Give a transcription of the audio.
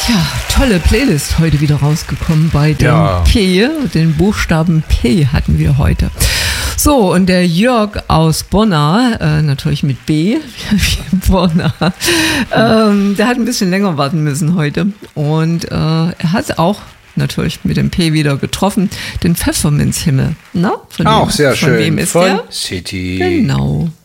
Ja, tolle Playlist heute wieder rausgekommen bei dem P. Den Buchstaben P hatten wir heute. So, und der Jörg aus Bonnar, natürlich mit B, wie Bonnar, der hat ein bisschen länger warten müssen heute. Und er hat auch natürlich mit dem P wieder getroffen, den Pfefferminzhimmel. Na, auch sehr schön. Von wem ist von der? City. Genau.